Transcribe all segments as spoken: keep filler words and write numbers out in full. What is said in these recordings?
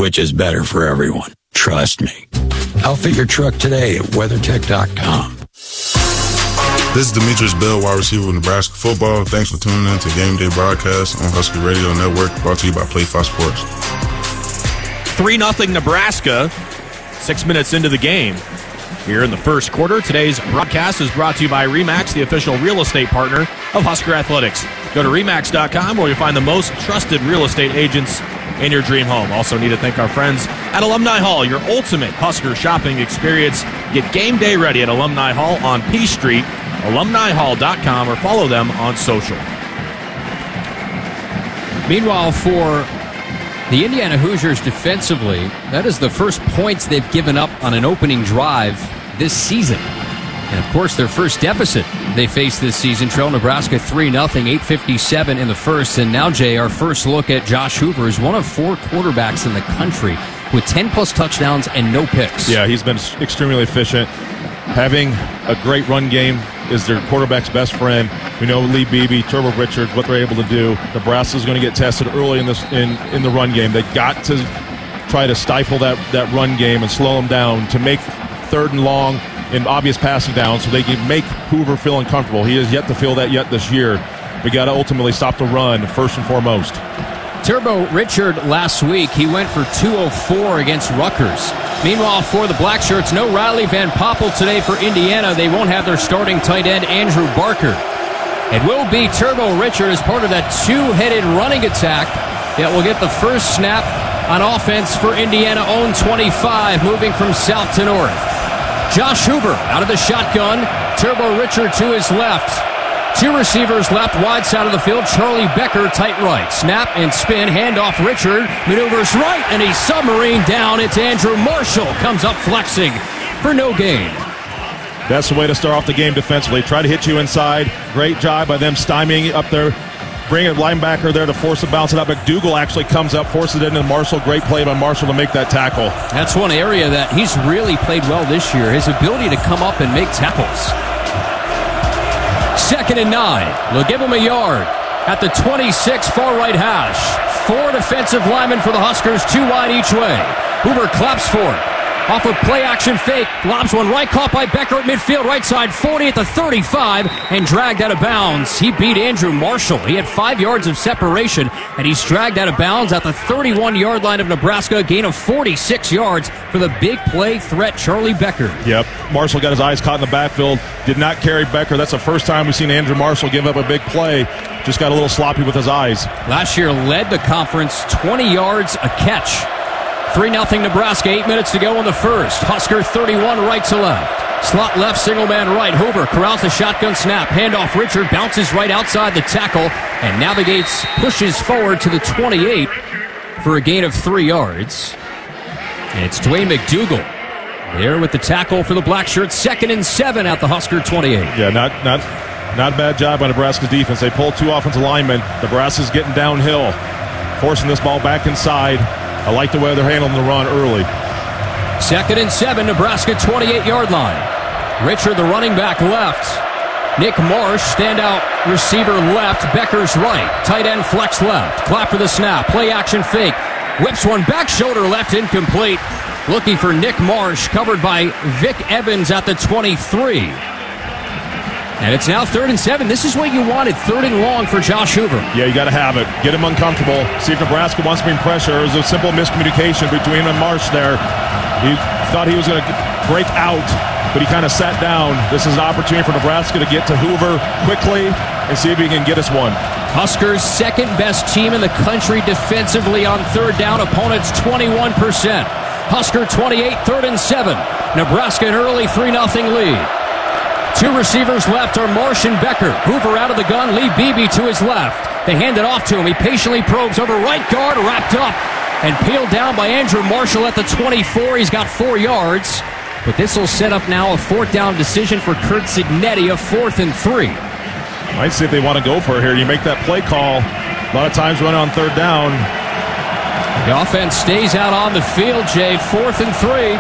which is better for everyone. Trust me. Outfit your truck today at WeatherTech dot com. This is Demetrius Bell, wide receiver with Nebraska football. Thanks for tuning in to Game Day Broadcast on Husky Radio Network, brought to you by Play five Sports. three nothing Nebraska, six minutes into the game. Here in the first quarter, today's broadcast is brought to you by RE/MAX, the official real estate partner of Husker Athletics. Go to RE/MAX dot com where you'll find the most trusted real estate agents in your dream home. Also need to thank our friends at Alumni Hall, your ultimate Husker shopping experience. Get game day ready at Alumni Hall on P Street, alumni hall dot com, or follow them on social. Meanwhile, for the Indiana Hoosiers defensively, that is the first points they've given up on an opening drive this season. And, of course, their first deficit they faced this season, trail Nebraska three nothing, eight fifty-seven in the first. And now, Jay, our first look at Josh Hoover is one of four quarterbacks in the country with ten-plus touchdowns and no picks. Yeah, he's been extremely efficient. Having a great run game is their quarterback's best friend. We know Lee Beebe, Turbo Richards, what they're able to do. Nebraska's going to get tested early in this in, in the run game. They got to try to stifle that, that run game and slow them down to make third and long and obvious passing down so they can make Hoover feel uncomfortable. He has yet to feel that yet this year. We got to ultimately stop the run first and foremost. Turbo Richard last week, he went for two oh four against Rutgers. Meanwhile, for the Blackshirts, no Riley Van Poppel today for Indiana. They won't have their starting tight end, Andrew Barker. It will be Turbo Richard as part of that two-headed running attack that will get the first snap on offense for Indiana. Own twenty-five, moving from south to north. Josh Hoover out of the shotgun. Turbo Richard to his left. Two receivers left, wide side of the field. Charlie Becker, tight right. Snap and spin, handoff Richard. Maneuvers right, and he's submarine down. It's Andrew Marshall. Comes up flexing for no gain. That's the way to start off the game defensively. Try to hit you inside. Great job by them stymieing up there. Bring a linebacker there to force the bounce it up. McDougal actually comes up, forces it into Marshall. Great play by Marshall to make that tackle. That's one area that he's really played well this year. His ability to come up and make tackles. Second and nine. They'll give him a yard at the twenty-six, far right hash. Four defensive linemen for the Huskers, two wide each way. Hoover claps for it. Off a play-action fake. Lobs one right, caught by Becker at midfield, right side, forty at the thirty-five, and dragged out of bounds. He beat Andrew Marshall. He had five yards of separation, and he's dragged out of bounds at the thirty-one-yard line of Nebraska. A gain of forty-six yards for the big play threat, Charlie Becker. Yep, Marshall got his eyes caught in the backfield. Did not carry Becker. That's the first time we've seen Andrew Marshall give up a big play. Just got a little sloppy with his eyes. Last year led the conference, twenty yards a catch. three nothing Nebraska, eight minutes to go in the first. Husker thirty-one, right to left. Slot left, single man right. Hoover corrals the shotgun snap. Handoff Richard, bounces right outside the tackle and navigates, pushes forward to the twenty-eight for a gain of three yards. And it's Dwayne McDougal there with the tackle for the Blackshirts. Second and seven at the Husker twenty-eight. Yeah, not not not a bad job by Nebraska's defense. They pulled two offensive linemen. Nebraska's getting downhill, forcing this ball back inside. I like the way they're handling the run early. Second and seven, Nebraska twenty-eight-yard line. Richard, the running back, left. Nick Marsh, standout receiver left. Becker's right. Tight end flex left. Clap for the snap. Play action fake. Whips one back, shoulder left, incomplete. Looking for Nick Marsh, covered by Vic Evans at the twenty-three. And it's now third and seven. This is what you wanted, third and long for Josh Hoover. Yeah, you got to have it. Get him uncomfortable. See if Nebraska wants to bring pressure. It was a simple miscommunication between him and Marsh there. He thought he was going to break out, but he kind of sat down. This is an opportunity for Nebraska to get to Hoover quickly and see if he can get us one. Huskers' second best team in the country defensively on third down. Opponents twenty-one percent. Husker twenty-eight, third and seven. Nebraska an early three nothing lead. Two receivers left are Marsh and Becker. Hoover out of the gun. Lee Beebe to his left. They hand it off to him. He patiently probes over right guard, wrapped up and peeled down by Andrew Marshall at the twenty-four. He's got four yards. But this will set up now a fourth down decision for Kurt Cignetti, a fourth and three. Might see if they want to go for it here. You make that play call. A lot of times run on third down. The offense stays out on the field, Jay. Fourth and three.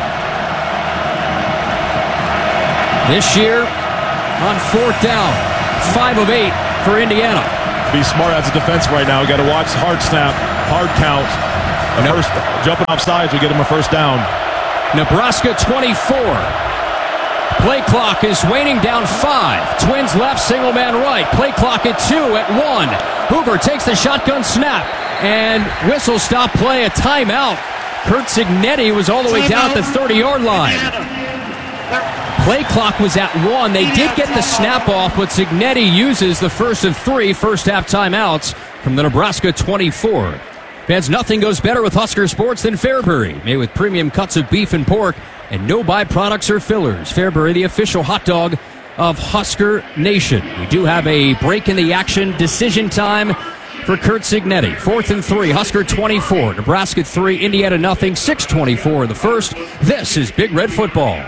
This year, on fourth down, five of eight for Indiana. Be smart as a defense right now. You got to watch hard snap, hard count. A first, jumping off sides will get them a first down. Nebraska twenty-four. Play clock is waning down five. Twins left, single man right. Play clock at two, at one. Hoover takes the shotgun snap and whistle stop play, a timeout. Curt Cignetti was all the way down at the thirty-yard line. Play clock was at one. They did get the snap off, but Cignetti uses the first of three first half timeouts from the Nebraska twenty-four. Fans, nothing goes better with Husker Sports than Fairbury, made with premium cuts of beef and pork and no byproducts or fillers. Fairbury, the official hot dog of Husker Nation. We do have a break in the action, decision time for Curt Cignetti. Fourth and three, Husker twenty-four, Nebraska three, Indiana nothing, six twenty-four in the first. This is Big Red Football.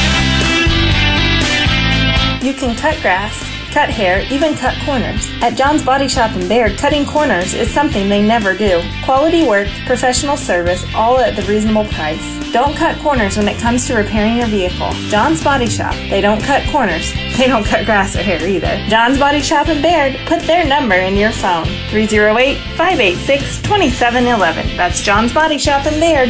You can cut grass, cut hair, even cut corners. At John's Body Shop in Baird, cutting corners is something they never do. Quality work, professional service, all at the reasonable price. Don't cut corners when it comes to repairing your vehicle. John's Body Shop. They don't cut corners. They don't cut grass or hair either. John's Body Shop in Baird. Put their number in your phone. three oh eight, five eight six, two seven one one. That's John's Body Shop in Baird.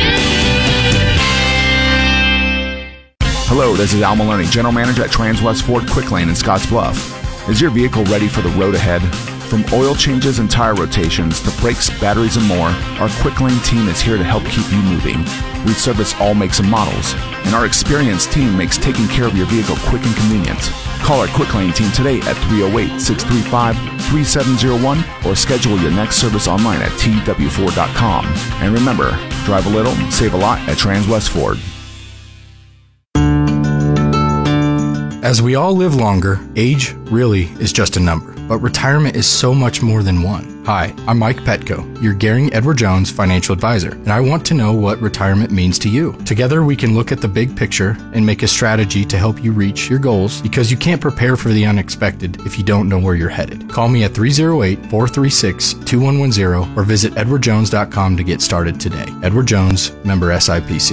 Hello, this is Al Maloney, General Manager at Transwest Ford Quick Lane in Scotts Bluff. Is your vehicle ready for the road ahead? From oil changes and tire rotations to brakes, batteries, and more, our Quick Lane team is here to help keep you moving. We service all makes and models, and our experienced team makes taking care of your vehicle quick and convenient. Call our Quick Lane team today at three oh eight, six three five, three seven oh one or schedule your next service online at T W Ford dot com. And remember, drive a little, save a lot at Transwest Ford. As we all live longer, age really is just a number, but retirement is so much more than one. Hi, I'm Mike Petco, your Gehring Edward Jones financial advisor, and I want to know what retirement means to you. Together we can look at the big picture and make a strategy to help you reach your goals, because you can't prepare for the unexpected if you don't know where you're headed. Call me at three oh eight, four three six, two one one zero or visit edward jones dot com to get started today. Edward Jones, member S I P C.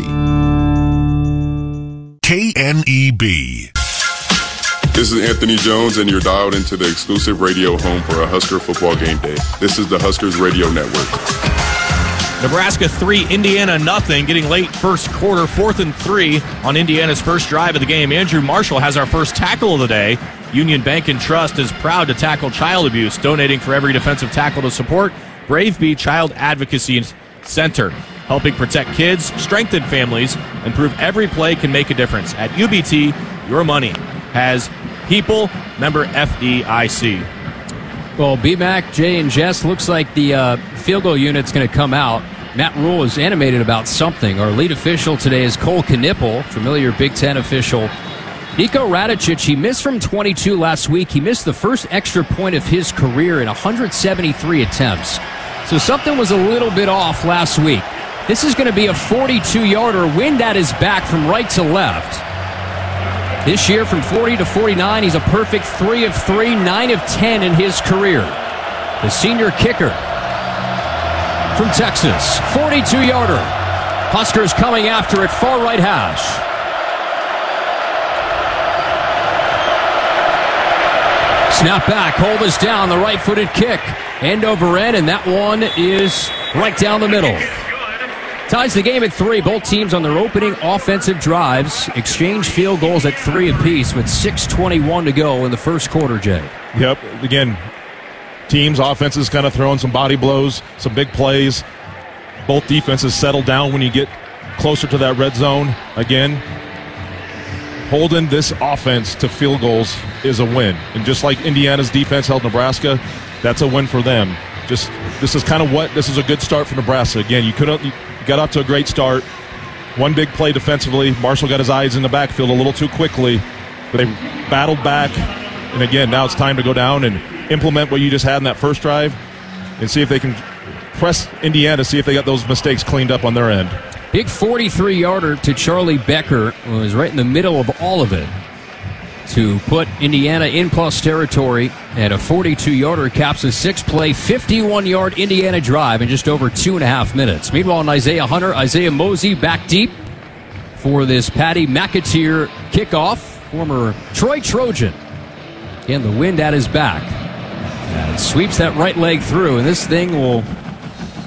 K N E B. This is Anthony Jones, and you're dialed into the exclusive radio home for a Husker football game day. This is the Huskers Radio Network. Nebraska three, Indiana nothing. Getting late first quarter, fourth and three on Indiana's first drive of the game. Andrew Marshall has our first tackle of the day. Union Bank and Trust is proud to tackle child abuse, donating for every defensive tackle to support Brave Bee Child Advocacy Center, helping protect kids, strengthen families, and prove every play can make a difference. At U B T, your money has people. Member F D I C. Well, B-Mac, Jay, and Jess, looks like the uh, field goal unit's going to come out. Matt Rule is animated about something. Our lead official today is Cole Knippel, familiar Big Ten official. Nico Radicic, he missed from twenty-two last week. He missed the first extra point of his career in one hundred seventy-three attempts. So something was a little bit off last week. This is going to be a forty-two-yarder. Wind at his back from right to left. This year, from forty to forty-nine, he's a perfect three of three, nine of ten in his career. The senior kicker from Texas, forty-two-yarder. Huskers coming after it, far right hash. Snap back, hold us down, the right-footed kick. End over end, and that one is right down the middle. Ties the game at three. Both teams on their opening offensive drives exchange field goals at three apiece with six twenty-one to go in the first quarter, Jay. Yep. Again, teams, offenses kind of throwing some body blows, some big plays. Both defenses settle down when you get closer to that red zone. Again, holding this offense to field goals is a win. And just like Indiana's defense held Nebraska, that's a win for them. Just this is kind of what this is a good start for Nebraska. Again, you couldn't. You, got off to a great start. One big play defensively. Marshall got his eyes in the backfield a little too quickly, but they battled back. And again, now it's time to go down and implement what you just had in that first drive and see if they can press Indiana, see if they got those mistakes cleaned up on their end. Big forty-three-yarder to Charlie Becker was right in the middle of all of it to put Indiana in plus territory, and a forty-two-yarder caps a six-play, fifty-one-yard Indiana drive in just over two and a half minutes. Meanwhile, in Isaiah Hunter, Isaiah Mosey back deep for this Patty McAteer kickoff, former Troy Trojan. Again, the wind at his back. And sweeps that right leg through, and this thing will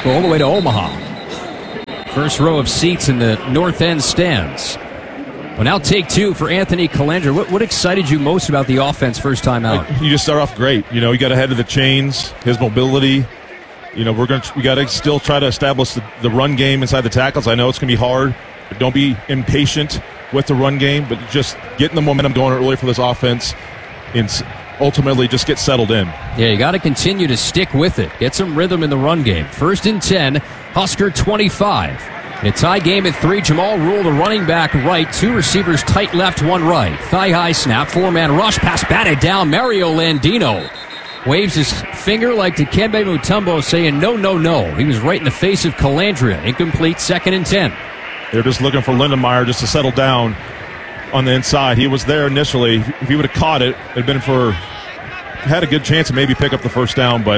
go all the way to Omaha. First row of seats in the north end stands. Well, now take two for Anthony Colandrea. What, what excited you most about the offense first time out? You just start off great. You know, he got ahead of the chains, his mobility. You know, we're going to we got to still try to establish the, the run game inside the tackles. I know it's going to be hard, but don't be impatient with the run game, but just getting the momentum going early for this offense and ultimately just get settled in. Yeah, you got to continue to stick with it. Get some rhythm in the run game. First and ten, Husker twenty-five. In a tie game at three, Jamal Rule, the running back right. Two receivers tight left, one right. Thigh-high snap, four-man rush, pass batted down. Mario Landino waves his finger like Dikembe Mutombo saying no, no, no. He was right in the face of Colandrea. Incomplete, second and ten. They're just looking for Lindenmeyer just to settle down on the inside. He was there initially. If he would have caught it, it had been for had a good chance to maybe pick up the first down, but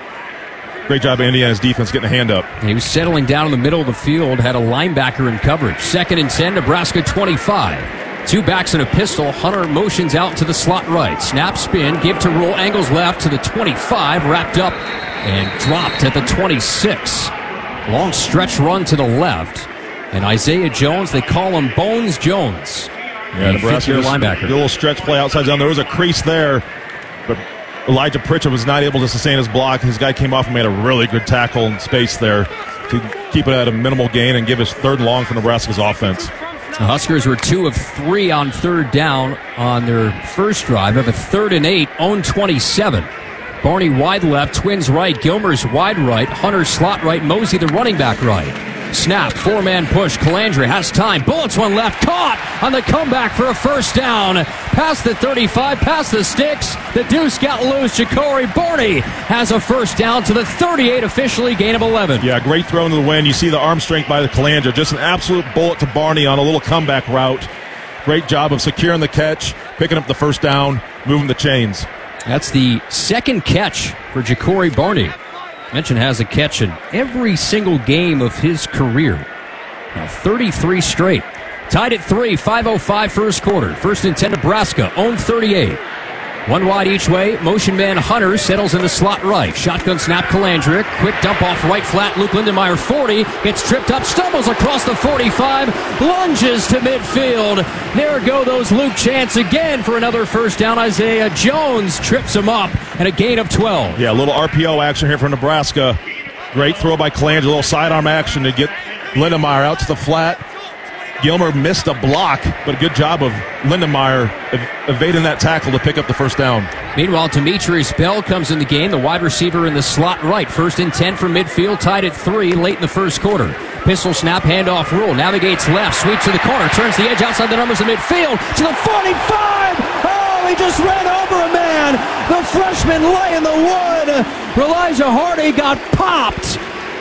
great job by Indiana's defense getting a hand up. He was settling down in the middle of the field, had a linebacker in coverage. Second and ten, Nebraska twenty-five. Two backs and a pistol. Hunter motions out to the slot right. Snap, spin, give to Rule, angles left to the twenty-five, wrapped up and dropped at the twenty-six. Long stretch run to the left. And Isaiah Jones, they call him Bones Jones. Yeah, Nebraska linebacker. A little stretch play outside zone. There was a crease there, but Elijah Pritchett was not able to sustain his block. His guy came off and made a really good tackle in space there to keep it at a minimal gain and give his third and long for Nebraska's offense. The Huskers were two of three on third down on their first drive of a third and eight, own twenty-seven. Barney wide left, Twins right, Gilmer's wide right, Hunter slot right, Mosey the running back right. Snap, four-man push, Colandrea has time, bullets one left, caught on the comeback for a first down. Past the thirty-five, past the sticks, the deuce got loose, Ja'Cory Barney has a first down to the thirty-eight, officially gain of eleven. Yeah, great throw into the wind. You see the arm strength by the Colandrea, just an absolute bullet to Barney on a little comeback route. Great job of securing the catch, picking up the first down, moving the chains. That's the second catch for Ja'Cory Barney. Mention has a catch in every single game of his career. Now thirty-three straight. Tied at three, five oh five first quarter. First and ten, Nebraska, own thirty-eight. One wide each way. Motion man Hunter settles in the slot right. Shotgun snap, Colandrea. Quick dump off right flat. Luke Lindenmeyer, forty. Gets tripped up, stumbles across the forty-five. Lunges to midfield. There go those Luke Chants again for another first down. Isaiah Jones trips him up and a gain of twelve. Yeah, a little R P O action here for Nebraska. Great throw by Colandrea. A little sidearm action to get Lindenmeyer out to the flat. Gilmer missed a block, but a good job of Lindenmeyer ev- evading that tackle to pick up the first down. Meanwhile, Demetrius Bell comes in the game, the wide receiver in the slot right. First and ten from midfield, tied at three late in the first quarter. Pistol snap, handoff Rule, navigates left, sweeps to the corner, turns the edge outside the numbers of midfield to the forty-five! Oh, he just ran over a man! The freshman lay in the wood! Elijah Hardy got popped!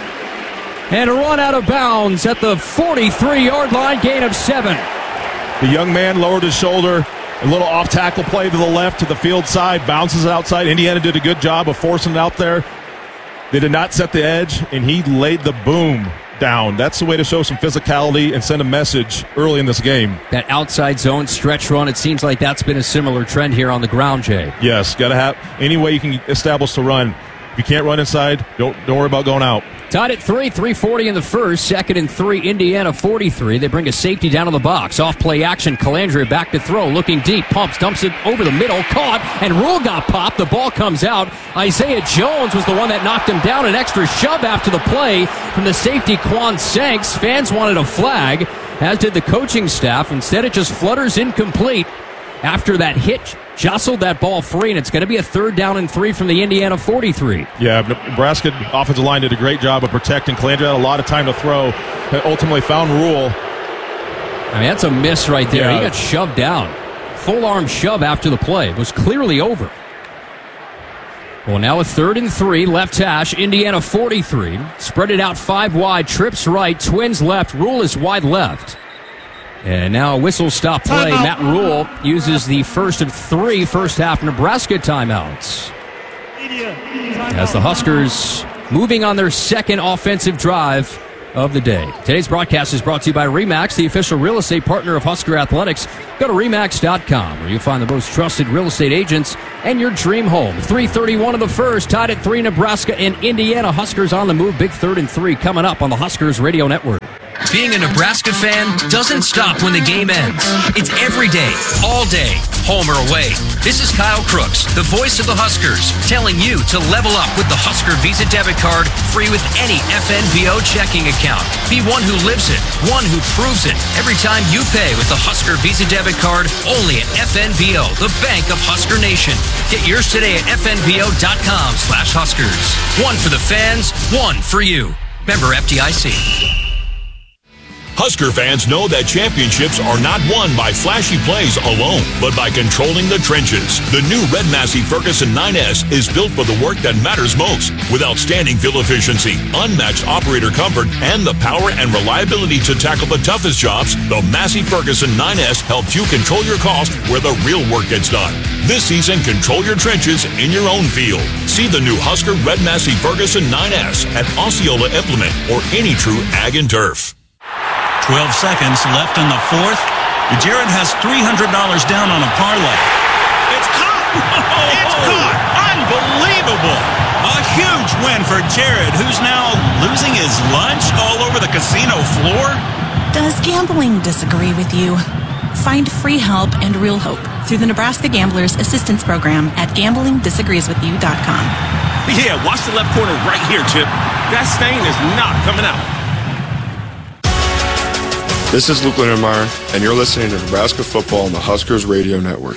And a run out of bounds at the forty-three-yard line, gain of seven. The young man lowered his shoulder. A little off-tackle play to the left to the field side. Bounces it outside. Indiana did a good job of forcing it out there. They did not set the edge, and he laid the boom down. That's the way to show some physicality and send a message early in this game. That outside zone stretch run, it seems like that's been a similar trend here on the ground, Jay. Yes, got to have any way you can establish the run. If you can't run inside, don't don't worry about going out. Tied at three, three forty in the first. Second and three, Indiana forty-three. They bring a safety down to the box. Off play action, Colandrea back to throw. Looking deep, pumps, dumps it over the middle. Caught, and Rule got popped. The ball comes out. Isaiah Jones was the one that knocked him down. An extra shove after the play from the safety, Quan Sanks. Fans wanted a flag, as did the coaching staff. Instead, it just flutters incomplete after that hit. Jostled that ball free, and it's going to be a third down and three from the Indiana forty-three. Yeah, Nebraska offensive line did a great job of protecting. Colandrea had a lot of time to throw. Ultimately found Rule. I mean, that's a miss right there. Yeah. He got shoved down. Full arm shove after the play. It was clearly over. Well, now a third and three, left hash, Indiana forty-three. Spread it out five wide, trips right, Twins left, Rule is wide left. And now a whistle stop play. Matt Rule uses the first of three first half Nebraska timeouts. As the Huskers moving on their second offensive drive of the day. Today's broadcast is brought to you by RE/MAX, the official real estate partner of Husker Athletics. Go to remax dot com, where you'll find the most trusted real estate agents and your dream home. three thirty-one of the first, tied at three, Nebraska and Indiana. Huskers on the move, big third and three coming up on the Huskers Radio Network. Being a Nebraska fan doesn't stop when the game ends. It's every day, all day, home or away. This is Kyle Crooks, the voice of the Huskers, telling you to level up with the Husker Visa debit card, free with any F N V O checking account. Be one who lives it, one who proves it. Every time you pay with the Husker Visa debit card, only at F N V O, the bank of Husker Nation. Get yours today at F N V O dot com slash Huskers. One for the fans, one for you. Member F D I C. Husker fans know that championships are not won by flashy plays alone, but by controlling the trenches. The new Red Massey Ferguson nine S is built for the work that matters most. With outstanding fuel efficiency, unmatched operator comfort, and the power and reliability to tackle the toughest jobs, the Massey Ferguson nine S helps you control your cost where the real work gets done. This season, control your trenches in your own field. See the new Husker Red Massey Ferguson nine S at Osceola Implement or any true Ag and Turf. twelve seconds left in the fourth. Jared has three hundred dollars down on a parlay. It's caught! It's caught! Unbelievable! A huge win for Jared, who's now losing his lunch all over the casino floor. Does gambling disagree with you? Find free help and real hope through the Nebraska Gamblers Assistance Program at gambling disagrees with you dot com. Yeah, watch the left corner right here, Chip. That stain is not coming out. This is Luke Lindenmeyer, and you're listening to Nebraska Football on the Huskers Radio Network.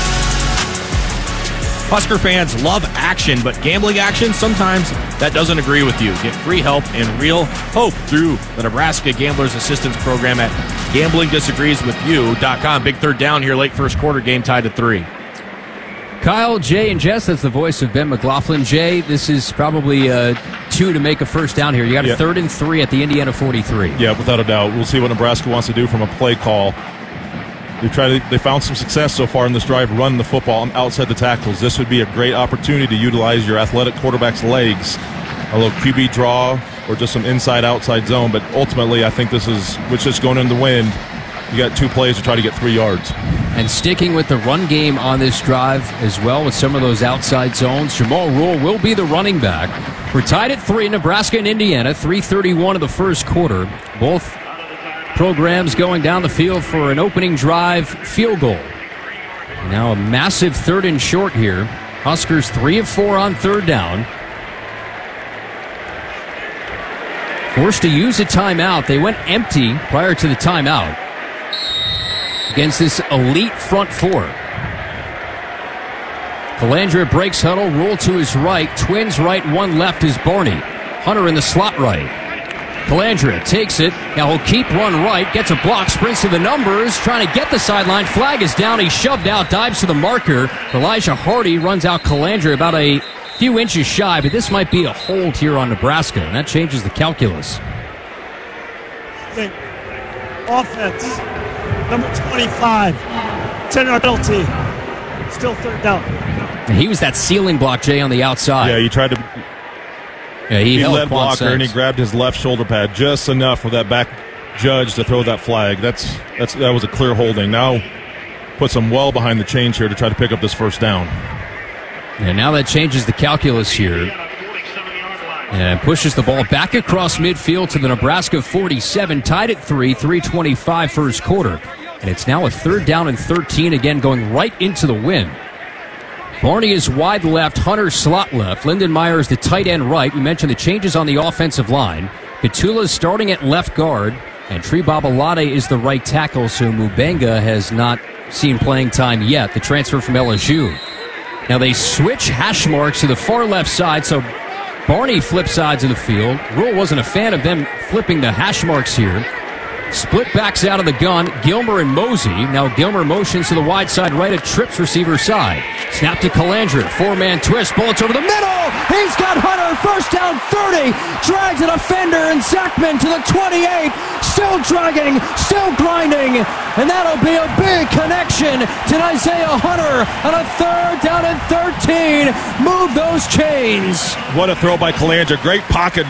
Husker fans love action, but gambling action, sometimes that doesn't agree with you. Get free help and real hope through the Nebraska Gamblers Assistance Program at gambling disagrees with you dot com. Big third down here, late first quarter, game tied at three. Kyle, Jay, and Jess, that's the voice of Ben McLaughlin. Jay, this is probably uh, two to make a first down here. You got a yeah. third and three at the Indiana forty-three. Yeah, without a doubt. We'll see what Nebraska wants to do from a play call. They tried to, they found some success so far in this drive running the football outside the tackles. This would be a great opportunity to utilize your athletic quarterback's legs. A little Q B draw or just some inside-outside zone. But ultimately, I think this is, which is going in the wind, you got two plays to try to get three yards. And sticking with the run game on this drive as well with some of those outside zones, Jamal Rule will be the running back. We're tied at three, Nebraska and Indiana, three thirty-one of the first quarter. Both programs going down the field for an opening drive field goal. Now a massive third and short here. Huskers three of four on third down. Forced to use a timeout. They went empty prior to the timeout against this elite front four. Calandra breaks huddle, Rule to his right, twins right, one left is Barney. Hunter in the slot right. Calandra takes it, now he'll keep run right, gets a block, sprints to the numbers, trying to get the sideline, flag is down, he's shoved out, dives to the marker. Elijah Hardy runs out Calandra about a few inches shy, but this might be a hold here on Nebraska, and that changes the calculus. Offense. Number twenty-five, ten-yard penalty, still third down. And he was that ceiling block, Jay, on the outside. Yeah, he tried to. Yeah, he, he held led blocker sense. and he grabbed his left shoulder pad just enough for that back judge to throw that flag. That's that's that was a clear holding. Now puts him well behind the chains here to try to pick up this first down. And now that changes the calculus here. And pushes the ball back across midfield to the Nebraska forty-seven, tied at three, three twenty-five first quarter. And it's now a third down and thirteen, again going right into the wind. Barney is wide left, Hunter slot left, Lindenmeyer is the tight end right. We mentioned the changes on the offensive line. Petula is starting at left guard, and Tree Babalade is the right tackle, so Mubenga has not seen playing time yet, the transfer from L S U. Now they switch hash marks to the far left side, so Barney flips sides of the field. Rule wasn't a fan of them flipping the hash marks here. Split backs out of the gun, Gilmer and Mosey. Now Gilmer motions to the wide side right at Tripp's receiver side. Snap to Calandra, four-man twist, bullets over the middle. He's got Hunter, first down thirty. Drags an offender and Zachman to the twenty-eight. Still dragging, still grinding. And that'll be a big connection to Isaiah Hunter on a third down and thirteen. Move those chains. What a throw by Calandra. Great pocket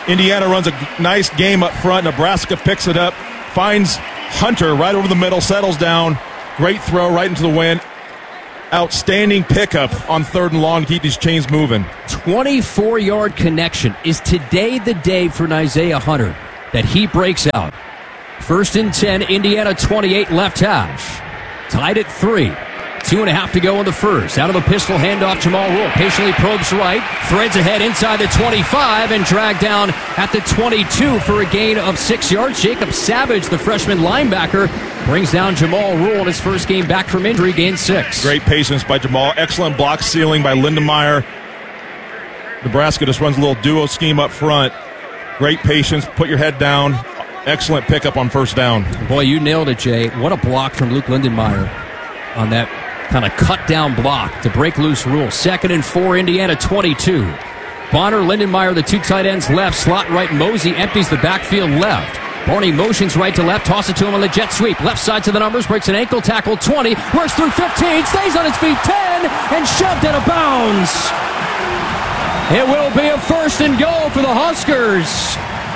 Indiana runs a nice game up front. Nebraska picks it up, finds Hunter right over the middle, settles down. Great throw right into the wind. Outstanding pickup on third and long to keep these chains moving. twenty-four-yard connection. Is today the day for Isaiah Hunter that he breaks out? First and ten, Indiana twenty-eight, left hash. Tied at three. Two and a half to go in the first. Out of the pistol, handoff, Jamal Rule. Patiently probes right. Threads ahead inside the twenty-five and dragged down at the twenty-two for a gain of six yards. Jacob Savage, the freshman linebacker, brings down Jamal Rule in his first game back from injury, gain six. Great patience by Jamal. Excellent block stealing by Lindenmeyer. Nebraska just runs a little duo scheme up front. Great patience. Put your head down. Excellent pickup on first down. Boy, you nailed it, Jay. What a block from Luke Lindenmeyer on that kind of cut-down block to break loose Rule. Second and four, Indiana twenty-two. Bonner, Lindenmeyer, the two tight ends left. Slot right, Mosey empties the backfield left. Barney motions right to left, toss it to him on the jet sweep. Left side to the numbers, breaks an ankle tackle, twenty, works through fifteen, stays on his feet, ten, and shoved out of bounds. It will be a first and goal for the Huskers.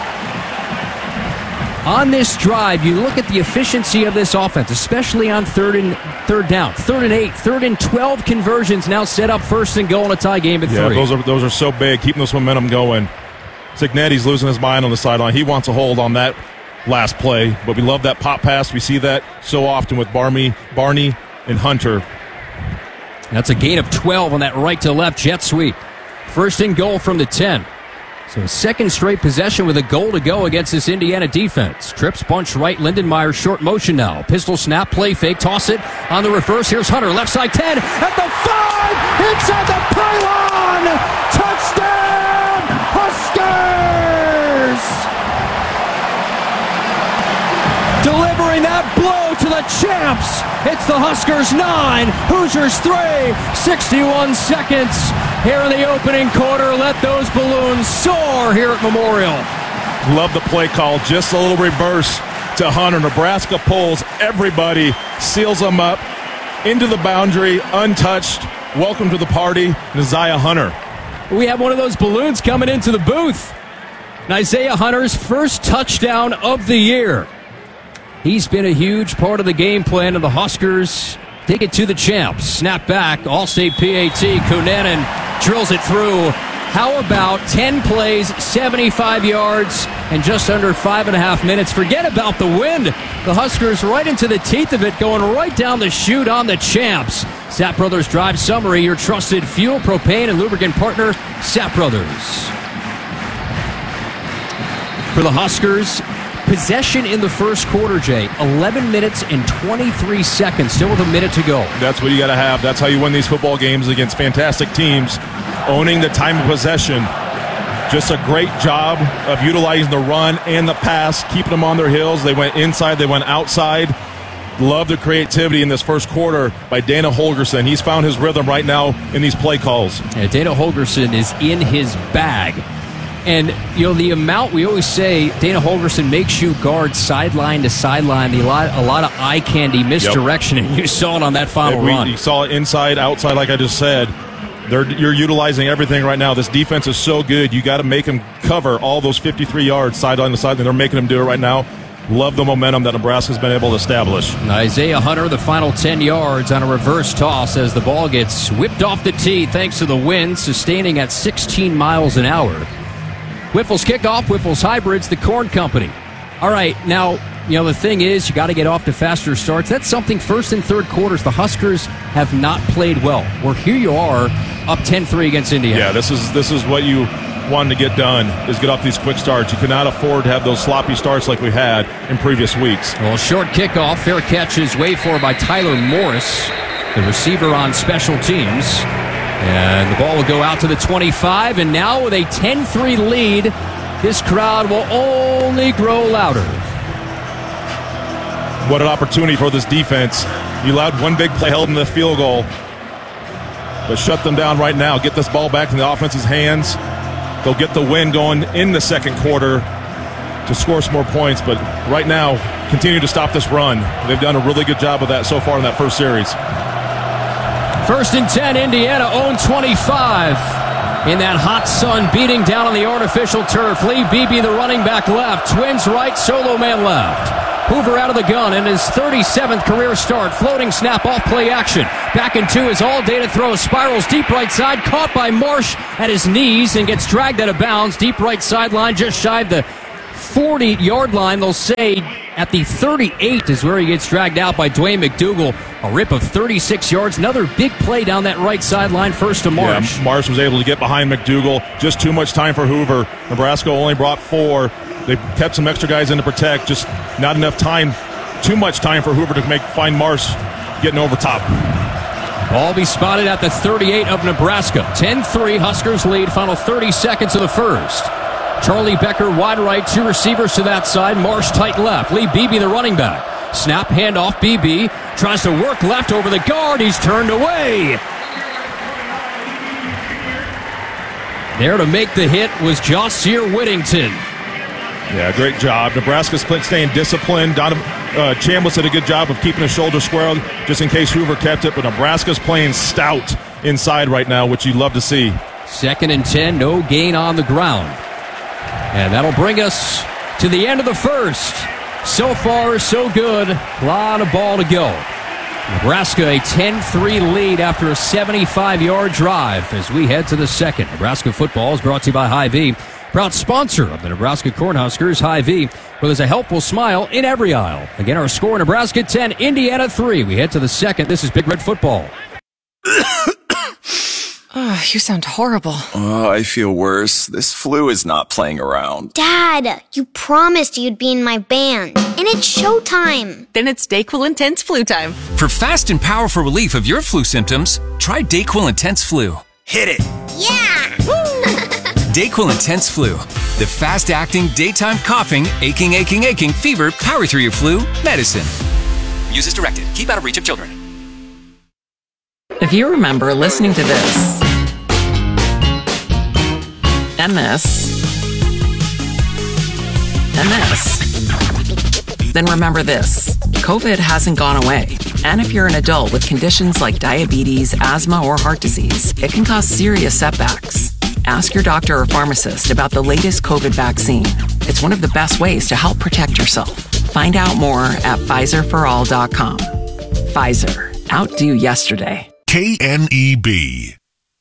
On this drive, you look at the efficiency of this offense, especially on third and third down. Third and eight, third and twelve conversions now set up first and goal in a tie game at yeah, three. those are those are so big, keeping this momentum going. Cignetti's losing his mind on the sideline. He wants a hold on that last play, but we love that pop pass. We see that so often with Barney, Barney and Hunter. That's a gain of twelve on that right to left jet sweep. First and goal from the ten. So a second straight possession with a goal to go against this Indiana defense. Trips, bunch right, Lindenmeyer short motion now. Pistol snap, play fake, toss it on the reverse. Here's Hunter, left side ten, at the five, inside the pylon! Touchdown, Huskers! Delivering that blow to the champs. It's the Huskers nine, Hoosiers three, sixty-one seconds. Here in the opening quarter, let those balloons soar here at Memorial. Love the play call. Just a little reverse to Hunter. Nebraska pulls everybody, seals them up into the boundary, untouched. Welcome to the party, Isaiah Hunter. We have one of those balloons coming into the booth. Isaiah Hunter's first touchdown of the year. He's been a huge part of the game plan of the Huskers. Take it to the champs. Snap back. Allstate P A T. Kunanen drills it through. How about ten plays, seventy-five yards, and just under five and a half minutes? Forget about the wind. The Huskers right into the teeth of it, going right down the chute on the champs. Sapp Brothers Drive Summary, your trusted fuel, propane, and lubricant partner, Sapp Brothers. For the Huskers, possession in the first quarter, Jay. eleven minutes and twenty-three seconds. Still with a minute to go. That's what you got to have. That's how you win these football games against fantastic teams. Owning the time of possession. Just a great job of utilizing the run and the pass, keeping them on their heels. They went inside, they went outside. Love the creativity in this first quarter by Dana Holgorsen. He's found his rhythm right now in these play calls. Yeah, Dana Holgorsen is in his bag. And, you know, the amount we always say Dana Holgorsen makes you guard sideline to sideline, the lot, a lot of eye candy misdirection, yep. And you saw it on that final we, run. You saw it inside, outside, like I just said. They're, you're utilizing everything right now. This defense is so good. You got to make them cover all those fifty-three yards sideline to sideline. They're making them do it right now. Love the momentum that Nebraska's been able to establish. Isaiah Hunter, the final ten yards on a reverse toss as the ball gets whipped off the tee thanks to the wind, sustaining at sixteen miles an hour. Whiffle's kickoff, Whiffle's Hybrids, the Corn Company. All right, now, you know, the thing is, you got to get off to faster starts. That's something first and third quarters the Huskers have not played well. Where here you are, up ten three against Indiana. Yeah, this is this is what you wanted to get done, is get off these quick starts. You cannot afford to have those sloppy starts like we had in previous weeks. Well, short kickoff, fair catch is waited for by Tyler Morris, the receiver on special teams. And the ball will go out to the twenty-five, and now with a ten three lead, this crowd will only grow louder. What an opportunity for this defense. You allowed one big play, held in the field goal, but shut them down right now. Get this ball back in the offense's hands. They'll get the win going in the second quarter to score some more points, but right now, continue to stop this run. They've done a really good job of that so far in that first series. First and ten, Indiana own twenty-five. in that hot sun beating down on the artificial turf. Lee Beebe, the running back, left. Twins right, solo man left. Hoover out of the gun in his thirty-seventh career start. Floating snap off play action. Back in two is all day to throw. Spirals deep right side. Caught by Marsh at his knees and gets dragged out of bounds. Deep right sideline, just shy of the forty-yard line. They'll say at the thirty-eight is where he gets dragged out by Dwayne McDougal. A rip of thirty-six yards. Another big play down that right sideline. First to Marsh. Yeah, Marsh was able to get behind McDougal. Just too much time for Hoover. Nebraska only brought four. They kept some extra guys in to protect. Just not enough time. Too much time for Hoover to make find Marsh getting over top. Ball be spotted at the thirty-eight of Nebraska. ten three, Huskers lead. Final thirty seconds of the first. Charlie Becker wide right, two receivers to that side. Marsh tight left. Lee Beebe, the running back. Snap, handoff. Beebe tries to work left over the guard. He's turned away. There to make the hit was Jahsir Whittington. Yeah, great job. Nebraska's staying disciplined. Donovan uh, Chambliss did a good job of keeping his shoulder square just in case Hoover kept it, but Nebraska's playing stout inside right now, which you'd love to see. Second and ten, no gain on the ground. And that'll bring us to the end of the first. So far, so good. A lot of ball to go. Nebraska a ten three lead after a seventy-five-yard drive as we head to the second. Nebraska football is brought to you by Hy-Vee, proud sponsor of the Nebraska Cornhuskers. Hy-Vee, where there's a helpful smile in every aisle. Again, our score: Nebraska ten, Indiana three. We head to the second. This is Big Red Football. Oh, you sound horrible. Oh, I feel worse. This flu is not playing around. Dad, you promised you'd be in my band. And it's showtime. Then it's DayQuil Intense Flu time. For fast and powerful relief of your flu symptoms, try DayQuil Intense Flu. Hit it. Yeah! DayQuil Intense Flu. The fast-acting, daytime coughing, aching, aching, aching, fever, power through your flu medicine. Use as directed. Keep out of reach of children. If you remember listening to this, and this, and this, then remember this. COVID hasn't gone away. And if you're an adult with conditions like diabetes, asthma, or heart disease, it can cause serious setbacks. Ask your doctor or pharmacist about the latest COVID vaccine. It's one of the best ways to help protect yourself. Find out more at Pfizer for all dot com. Pfizer. Outdo yesterday. K N E B.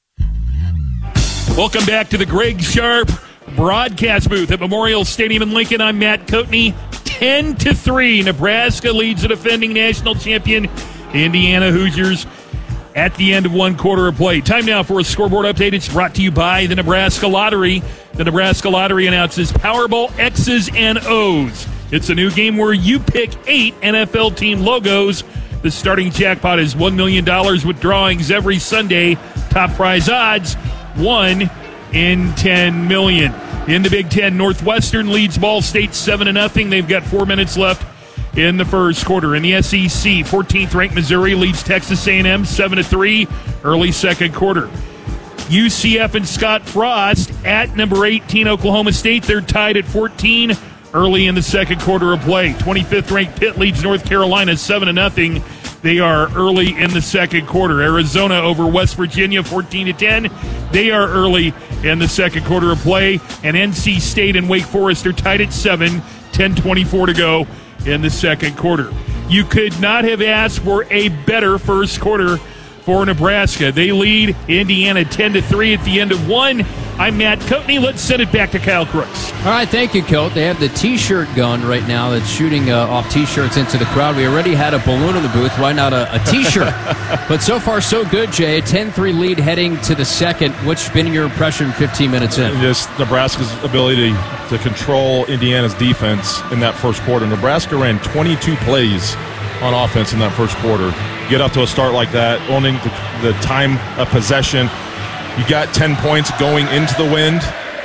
Welcome back to the Greg Sharp broadcast booth at Memorial Stadium in Lincoln. I'm Matt Coatney. ten to three. Nebraska leads the defending national champion Indiana Hoosiers at the end of one quarter of play. Time now for a scoreboard update. It's brought to you by the Nebraska Lottery. The Nebraska Lottery announces Powerball X's and O's. It's a new game where you pick eight N F L team logos. The starting jackpot is one million dollars with drawings every Sunday. Top prize odds, one in ten million. In the Big Ten, Northwestern leads Ball State seven to nothing. They've got four minutes left in the first quarter. In the S E C, fourteenth ranked Missouri leads Texas A and M seven to three, early second quarter. U C F and Scott Frost at number eighteen Oklahoma State. They're tied at fourteen, early in the second quarter of play. twenty-fifth ranked Pitt leads North Carolina seven to nothing. They are early in the second quarter. Arizona over West Virginia fourteen to ten. They are early in the second quarter of play. And N C State and Wake Forest are tied at seven, ten twenty-four to go in the second quarter. You could not have asked for a better first quarter for Nebraska. They lead Indiana ten to three at the end of one. I'm Matt Coatney. Let's send it back to Kyle Crooks. All right, thank you, Coat. They have the T-shirt gun right now that's shooting uh, off T-shirts into the crowd. We already had a balloon in the booth. Why not a, a T-shirt? But so far, so good, Jay. A ten three lead heading to the second. What's been your impression fifteen minutes in? Just Nebraska's ability to control Indiana's defense in that first quarter. Nebraska ran twenty-two plays on offense in that first quarter. Get up to a start like that, owning the, the time of possession. You got ten points going into the wind.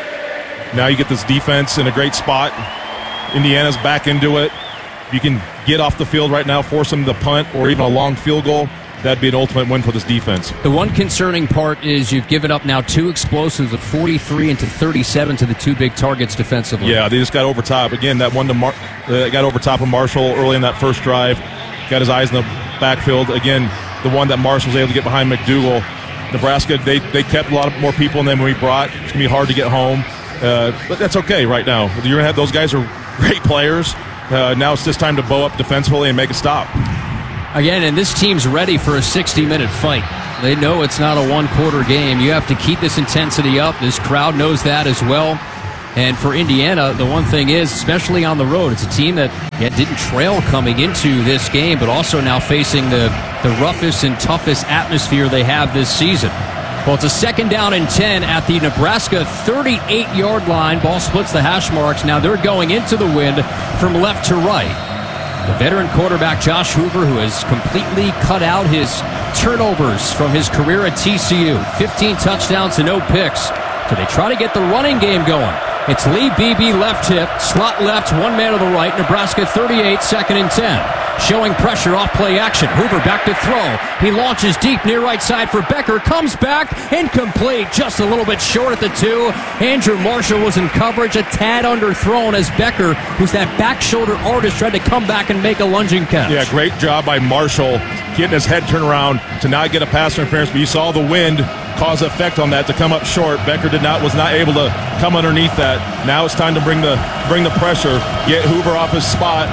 Now you get this defense in a great spot. Indiana's back into it. You can get off the field right now, force them to punt or even a long field goal. That'd be an ultimate win for this defense. The one concerning part is you've given up now two explosives of forty-three into thirty-seven to the two big targets defensively. Yeah, they just got over top. Again, that one to Mar- uh, got over top of Marshall early in that first drive. Got his eyes in the backfield. Again, the one that Marshall was able to get behind McDougal. Nebraska, they, they kept a lot of more people than we brought. It's going to be hard to get home. Uh, but that's okay right now. You're going to have those guys are great players. Uh, now it's just time to bow up defensively and make it stop. Again, and this team's ready for a sixty-minute fight. They know it's not a one-quarter game. You have to keep this intensity up. This crowd knows that as well. And for Indiana, the one thing is, especially on the road, it's a team that yeah, didn't trail coming into this game, but also now facing the, the roughest and toughest atmosphere they have this season. Well, it's a second down and ten at the Nebraska thirty-eight-yard line. Ball splits the hash marks. Now they're going into the wind from left to right. The veteran quarterback Josh Hoover, who has completely cut out his turnovers from his career at T C U. fifteen touchdowns and no picks. So they try to get the running game going. It's Lee Beebe left hip, slot left, one man to the right. Nebraska thirty-eight, second and ten. Showing pressure off play action. Hoover back to throw. He launches deep near right side for Becker. Comes back, incomplete, just a little bit short at the two. Andrew Marshall was in coverage, a tad underthrown as Becker, who's that back shoulder artist, tried to come back and make a lunging catch. Yeah, great job by Marshall getting his head turned around to not get a pass interference, but you saw the wind cause effect on that to come up short. Becker did not was not able to come underneath that. Now it's time to bring the bring the pressure, get Hoover off his spot.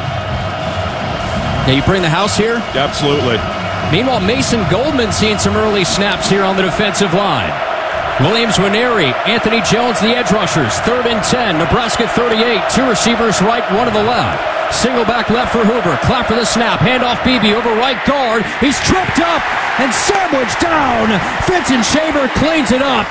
Yeah, you bring the house here? Absolutely. Meanwhile, Mason Goldman seeing some early snaps here on the defensive line. Williams Winery, Anthony Jones, the edge rushers. Third and ten, Nebraska thirty-eight. Two receivers right, one to the left. Single back left for Hoover. Clap for the snap. Hand off Beebe over right guard. He's tripped up and sandwiched down. Vincent Shaver cleans it up.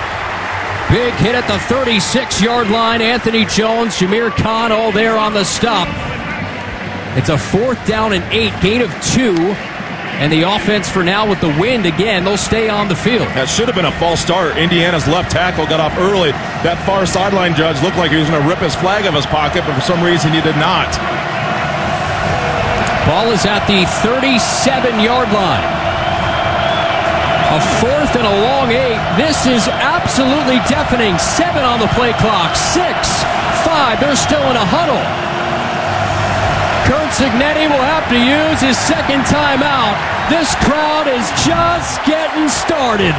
Big hit at the thirty-six-yard line. Anthony Jones, Jameer Khan all there on the stop. It's a fourth down and eight, gain of two. And the offense for now with the wind again, they'll stay on the field. That should have been a false start. Indiana's left tackle got off early. That far sideline judge looked like he was going to rip his flag of his pocket, but for some reason he did not. Ball is at the thirty-seven-yard line. A fourth and a long eight. This is absolutely deafening. Seven on the play clock. Six, five. They're still in a huddle. Kurt Cignetti will have to use his second timeout. This crowd is just getting started.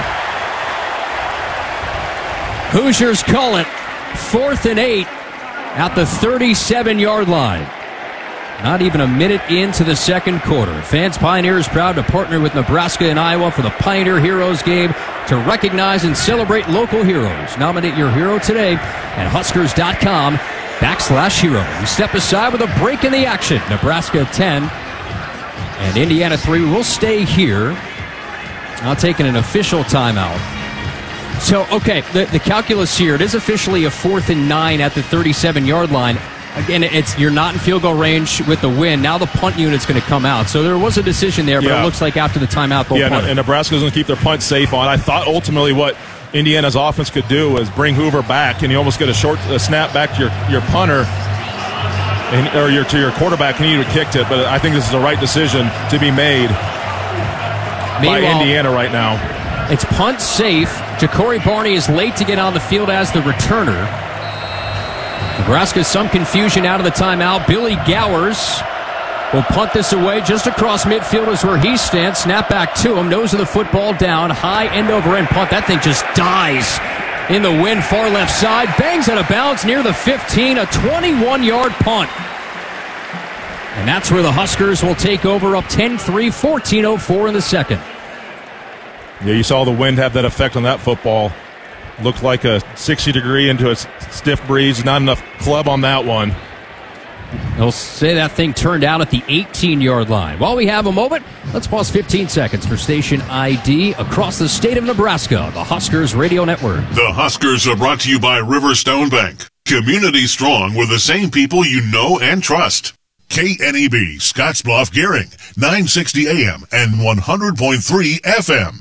Hoosiers call it fourth and eight at the thirty-seven-yard line. Not even a minute into the second quarter. Fans Pioneers proud to partner with Nebraska and Iowa for the Pioneer Heroes game to recognize and celebrate local heroes. Nominate your hero today at Huskers dot com backslash hero. We step aside with a break in the action. Nebraska ten and Indiana three will stay here. Now taking an official timeout. So, okay, the, the calculus here, it is officially a fourth and nine at the thirty-seven-yard line. Again, it's you're not in field goal range with the wind. Now the punt unit's going to come out. So there was a decision there, but yeah. It looks like after the timeout they'll yeah, punt. And Nebraska's going to keep their punt safe on. I thought ultimately what Indiana's offense could do is bring Hoover back, and you almost get a short a snap back to your, your punter, and, or your, to your quarterback, and he would have kicked it. But I think this is the right decision to be made by Indiana right now. It's punt safe. Ja'Cory Barney is late to get on the field as the returner. Nebraska, some confusion out of the timeout. Billy Gowers will punt this away just across midfield is where he stands. Snap back to him. Nose of the football down. High end over end punt. That thing just dies in the wind. Far left side. Bangs out of bounds near the fifteen. A twenty-one-yard punt. And that's where the Huskers will take over up ten three. fourteen oh four in the second. Yeah, you saw the wind have that effect on that football. Looked like a sixty degree into a stiff breeze. Not enough club on that one. They'll say that thing turned out at the eighteen-yard line. While we have a moment, let's pause fifteen seconds for station I D across the state of Nebraska, the Huskers Radio Network. The Huskers are brought to you by Riverstone Bank. Community strong with the same people you know and trust. K N E B, Scottsbluff, Gearing, nine sixty A M and one hundred point three F M.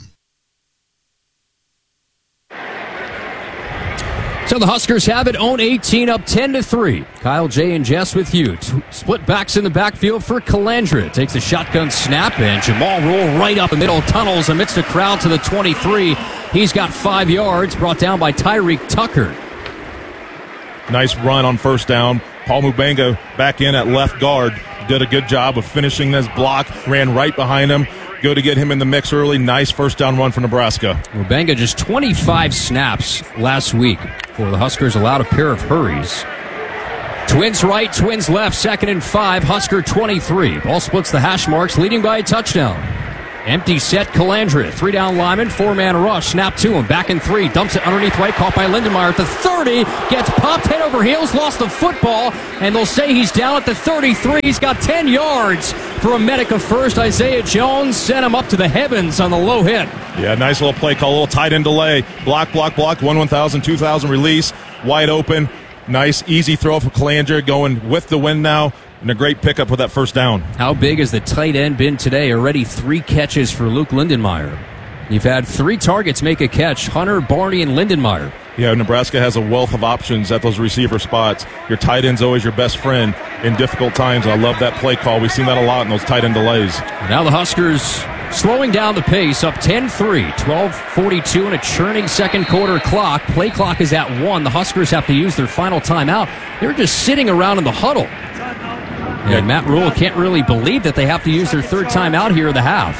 So the Huskers have it, own eighteen, up ten to three. Kyle, Jay, and Jess with you. Two split backs in the backfield for Calandra. Takes a shotgun snap, and Jamal roll right up the middle, tunnels amidst the crowd to the twenty-three. He's got five yards, brought down by Tyreek Tucker. Nice run on first down. Paul Mubenga back in at left guard. Did a good job of finishing this block. Ran right behind him. Go to get him in the mix early. Nice first down run for Nebraska. Rubenga just twenty-five snaps last week for the Huskers, allowed a pair of hurries. Twins right, Twins left, second and five, Husker twenty-three. Ball splits the hash marks, leading by a touchdown. Empty set, Calandria, three down lineman, four-man rush, snap to him, back in three, dumps it underneath right, caught by Lindenmeyer at the thirty, gets popped head over heels, lost the football, and they'll say he's down at the thirty-three. He's got ten yards for a Medica first. Isaiah Jones sent him up to the heavens on the low hit. Yeah, nice little play call, a little tight end delay. Block, block, block, one one thousand, two thousand release, wide open. Nice, easy throw for Calandria, going with the wind now. And a great pickup with that first down. How big has the tight end been today? Already three catches for Luke Lindenmeyer. You've had three targets make a catch, Hunter, Barney, and Lindenmeyer. Yeah, Nebraska has a wealth of options at those receiver spots. Your tight end's always your best friend in difficult times. I love that play call. We've seen that a lot in those tight end delays. Now the Huskers slowing down the pace, up ten three, twelve forty-two in a churning second quarter clock. Play clock is at one. The Huskers have to use their final timeout. They're just sitting around in the huddle. And Matt Rule can't really believe that they have to use their third timeout here in the half.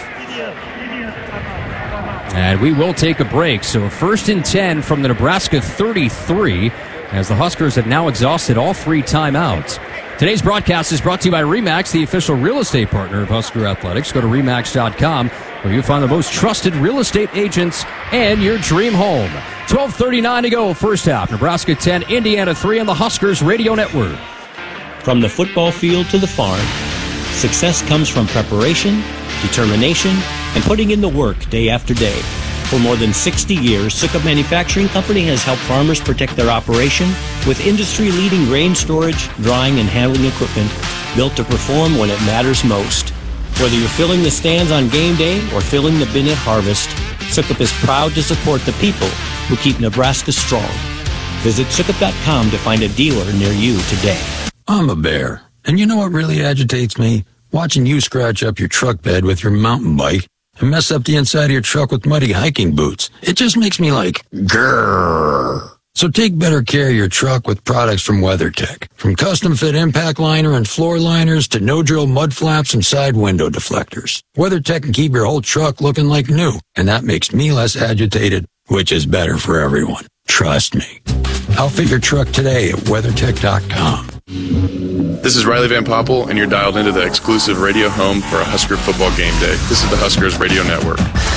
And we will take a break. So first and ten from the Nebraska thirty-three, as the Huskers have now exhausted all three timeouts. Today's broadcast is brought to you by RE/MAX, the official real estate partner of Husker Athletics. Go to remax dot com, where you'll find the most trusted real estate agents and your dream home. twelve thirty-nine to go, first half. Nebraska ten, Indiana three on the Huskers Radio Network. From the football field to the farm, success comes from preparation, determination, and putting in the work day after day. For more than sixty years, Sukup Manufacturing Company has helped farmers protect their operation with industry-leading grain storage, drying, and handling equipment built to perform when it matters most. Whether you're filling the stands on game day or filling the bin at harvest, Sukup is proud to support the people who keep Nebraska strong. Visit sukup dot com to find a dealer near you today. I'm a bear, and you know what really agitates me? Watching you scratch up your truck bed with your mountain bike and mess up the inside of your truck with muddy hiking boots. It just makes me like, grrr. So take better care of your truck with products from WeatherTech. From custom fit impact liner and floor liners to no-drill mud flaps and side window deflectors. WeatherTech can keep your whole truck looking like new, and that makes me less agitated, which is better for everyone. Trust me. Outfit your truck today at weathertech dot com. This is Riley Van Poppel, and you're dialed into the exclusive radio home for a Husker football game day. This is the Huskers Radio Network.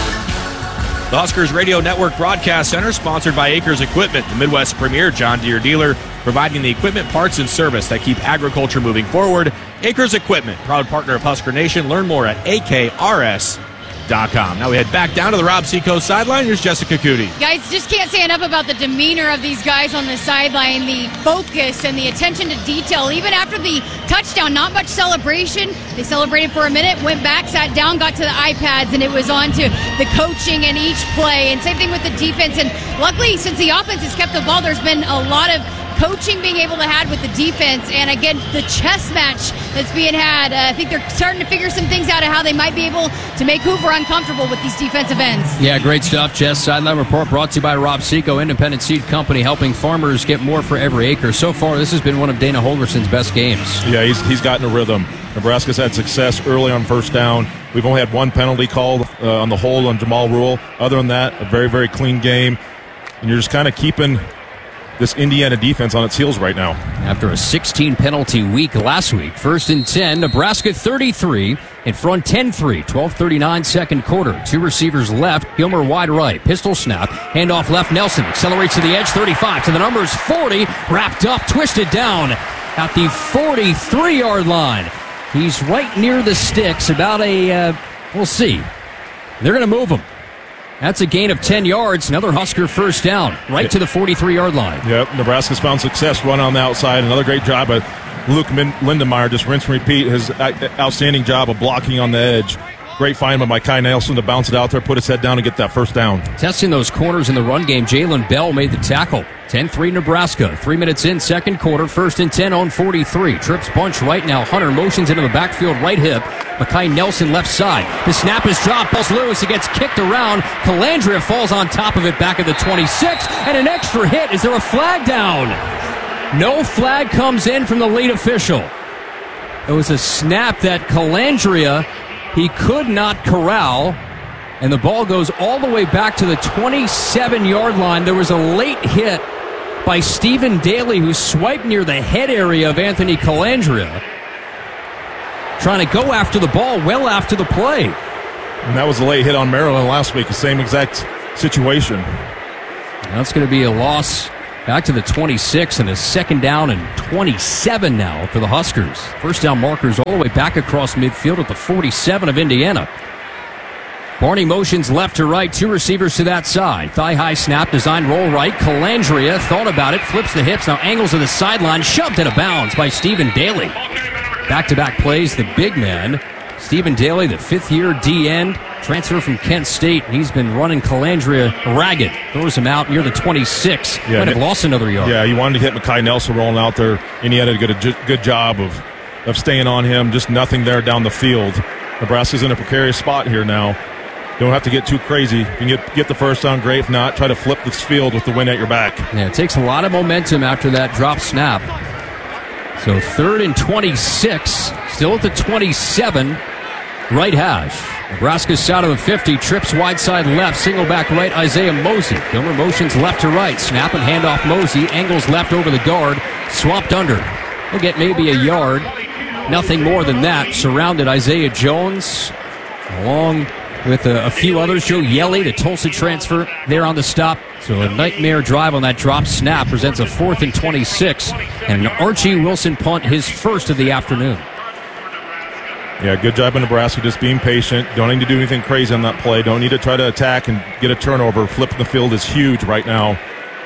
The Huskers Radio Network Broadcast Center, sponsored by Acres Equipment, the Midwest's premier John Deere dealer, providing the equipment, parts, and service that keep agriculture moving forward. Acres Equipment, proud partner of Husker Nation. Learn more at A K R S dot com. Now we head back down to the Rob Seacoast sideline. Here's Jessica Cootie. Guys, just can't say enough about the demeanor of these guys on the sideline, the focus and the attention to detail. Even after the touchdown, not much celebration. They celebrated for a minute, went back, sat down, got to the iPads, and it was on to the coaching and each play. And same thing with the defense. And luckily, since the offense has kept the ball, there's been a lot of coaching being able to have with the defense. And again, the chess match that's being had, uh, I think they're starting to figure some things out of how they might be able to make Hoover uncomfortable with these defensive ends. Yeah, great stuff, Jess. Sideline report brought to you by Rob Seco, Independent Seed Company, helping farmers get more for every acre. So far, this has been one of Dana Holgerson's best games. Yeah, he's he's gotten a rhythm. Nebraska's had success early on first down. We've only had one penalty called uh, on the hold on Jamal Rule. Other than that, a very, very clean game. And you're just kind of keeping this Indiana defense on its heels right now. After a sixteen penalty week last week, first and ten, Nebraska thirty-three, in front ten three, twelve thirty-nine second quarter. Two receivers left, Gilmer wide right, pistol snap, handoff left, Nelson accelerates to the edge, thirty-five, to the numbers, forty, wrapped up, twisted down at the forty-three-yard line. He's right near the sticks, about a, uh, we'll see. They're going to move him. That's a gain of ten yards. Another Husker first down, right to the forty-three-yard line. Yep, Nebraska's found success run on the outside. Another great job of Luke Lindenmeyer, just rinse and repeat his outstanding job of blocking on the edge. Great find by Kai Nelson to bounce it out there, put his head down, and get that first down. Testing those corners in the run game, Jalen Bell made the tackle. ten three Nebraska. Three minutes in, second quarter, first and ten on forty-three. Trips bunch right now. Hunter motions into the backfield right hip. Makai Nelson left side. The snap is dropped. Ball's loose. It gets kicked around. Calandria falls on top of it back at the twenty-six. And an extra hit. Is there a flag down? No flag comes in from the lead official. It was a snap that Calandria he could not corral, and the ball goes all the way back to the twenty-seven-yard line. There was a late hit by Stephen Daly, who swiped near the head area of Anthony Calandria, trying to go after the ball well after the play. And that was a late hit on Maryland last week, the same exact situation. And that's going to be a loss back to the twenty-six, and a second down and twenty-seven now for the Huskers. First down markers all the way back across midfield at the forty-seven of Indiana. Barney motions left to right, two receivers to that side. Thigh-high snap, designed roll right. Calandria thought about it, flips the hips, now angles to the sideline, shoved out of bounds by Stephen Daly. Back-to-back plays, the big man. Stephen Daly, the fifth-year D-end, transfer from Kent State. He's been running Calandria ragged. Throws him out near the twenty-six. Yeah, Might have lost another yard. Yeah, he wanted to hit Mekhi Nelson rolling out there. Indiana did a good, good job of, of staying on him. Just nothing there down the field. Nebraska's in a precarious spot here now. Don't have to get too crazy. If you can get, get the first down, great. If not, try to flip this field with the wind at your back. Yeah, it takes a lot of momentum after that drop snap. So third and twenty-six, still at the twenty-seven, right hash. Nebraska's side of the fifty, trips wide side left, single back right, Isaiah Mosey. Gilmer motions left to right, snap and handoff Mosey, angles left over the guard, swapped under. He'll get maybe a yard, nothing more than that. Surrounded Isaiah Jones, along with a, a few others. Joe Yelly, the Tulsa transfer, there on the stop. So a nightmare drive on that drop snap presents a fourth and twenty-six, and an Archie Wilson punt, his first of the afternoon. Yeah, good job in Nebraska, just being patient. Don't need to do anything crazy on that play. Don't need to try to attack and get a turnover. Flipping the field is huge right now.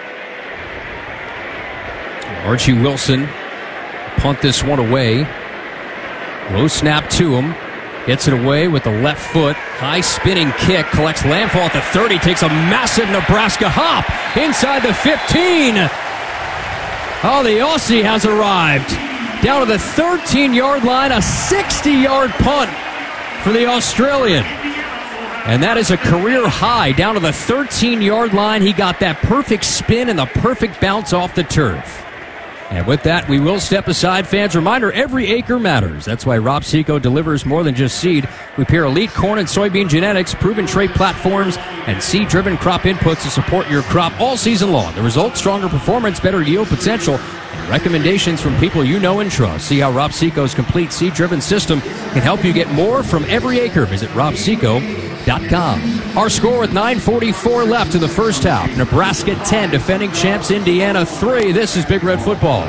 Archie Wilson punt this one away. Low snap to him. Gets it away with the left foot. High spinning kick. Collects landfall at the thirty. Takes a massive Nebraska hop inside the fifteen. Oh, the Aussie has arrived. Down to the thirteen-yard line. A sixty-yard punt for the Australian. And that is a career high. Down to the thirteen-yard line. He got that perfect spin and the perfect bounce off the turf. And with that, we will step aside. Fans, reminder, every acre matters. That's why Rob Seco delivers more than just seed. We pair elite corn and soybean genetics, proven trait platforms, and seed-driven crop inputs to support your crop all season long. The result, stronger performance, better yield potential, and recommendations from people you know and trust. See how Rob Seco's complete seed-driven system can help you get more from every acre. Visit rob seco dot com. Our score with nine forty-four left in the first half. Nebraska ten, defending champs Indiana three. This is Big Red Football.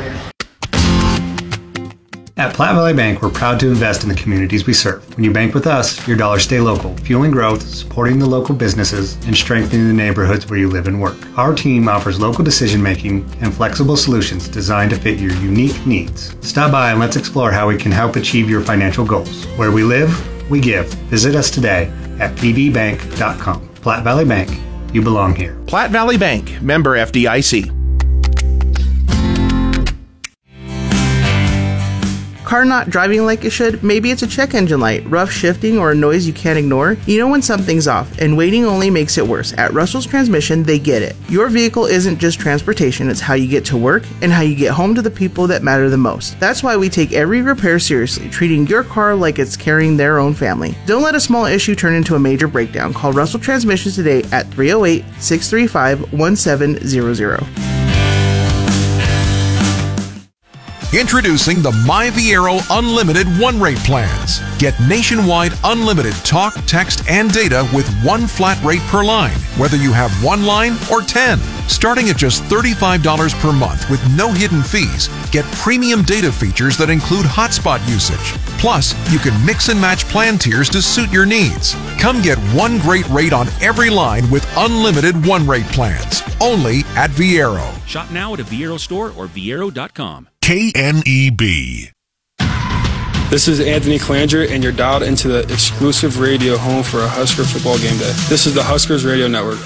At Platte Valley Bank, we're proud to invest in the communities we serve. When you bank with us, your dollars stay local, fueling growth, supporting the local businesses, and strengthening the neighborhoods where you live and work. Our team offers local decision-making and flexible solutions designed to fit your unique needs. Stop by and let's explore how we can help achieve your financial goals. Where we live, we give. Visit us today at p v bank dot com. Platte Valley Bank, you belong here. Platte Valley Bank, member F D I C. Car not driving like it should? Maybe it's a check engine light, rough shifting, or a noise you can't ignore? You know when something's off, and waiting only makes it worse. At Russell's Transmission, they get it. Your vehicle isn't just transportation, it's how you get to work and how you get home to the people that matter the most. That's why we take every repair seriously, treating your car like it's carrying their own family. Don't let a small issue turn into a major breakdown. Call Russell Transmissions today at three oh eight, six three five, one seven zero zero. Introducing the MyViero Unlimited one-rate plans. Get nationwide unlimited talk, text, and data with one flat rate per line, whether you have one line or ten. Starting at just thirty-five dollars per month with no hidden fees, get premium data features that include hotspot usage. Plus, you can mix and match plan tiers to suit your needs. Come get one great rate on every line with unlimited one-rate plans. Only at Viero. Shop now at a Viero store or viero dot com. K N E B. This is Anthony Calandria, and you're dialed into the exclusive radio home for a Husker football game day. This is the Huskers Radio Network.